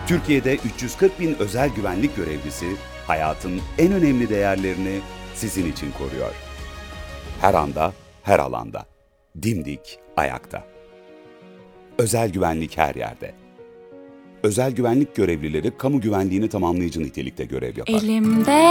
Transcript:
Türkiye'de 340 bin özel güvenlik görevlisi hayatın en önemli değerlerini sizin için koruyor. Her anda, her alanda. Dimdik ayakta. Özel güvenlik her yerde. Özel güvenlik görevlileri kamu güvenliğini tamamlayıcı nitelikte görev yapar. Elimde